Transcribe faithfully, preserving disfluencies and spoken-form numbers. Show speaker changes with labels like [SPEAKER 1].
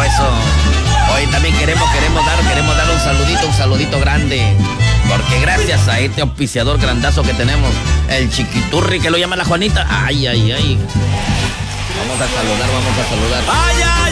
[SPEAKER 1] eso. Hoy también queremos, queremos dar, queremos dar un saludito, un saludito grande. Porque gracias a este auspiciador grandazo que tenemos, el Chiquiturri, que lo llama la Juanita. Ay, ay, ay. Vamos a saludar, vamos a saludar.
[SPEAKER 2] ¡Ay, ay!